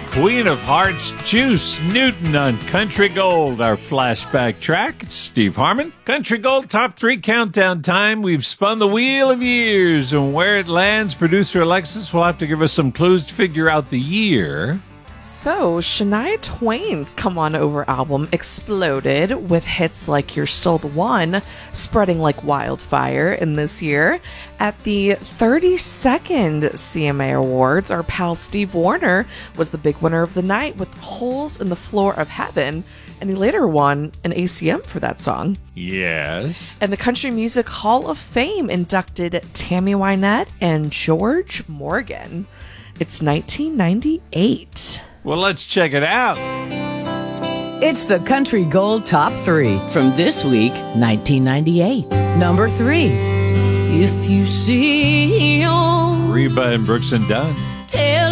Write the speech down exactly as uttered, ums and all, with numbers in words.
Queen of Hearts, Juice Newton on Country Gold, our flashback track. It's Steve Harmon. Country Gold Top three Countdown time. We've spun the wheel of years, and where it lands, producer Alexis will have to give us some clues to figure out the year. So, Shania Twain's Come On Over album exploded with hits like You're Still the One, spreading like wildfire in this year. At the thirty-second C M A Awards, our pal Steve Wariner was the big winner of the night with Holes in the Floor of Heaven, and he later won an A C M for that song. Yes. And the Country Music Hall of Fame inducted Tammy Wynette and George Morgan. It's nineteen ninety-eight. Well, let's check it out. It's the Country Gold Top three from this week, nineteen ninety-eight. Number three, If You See Your Reba and Brooks and Dunn. Tell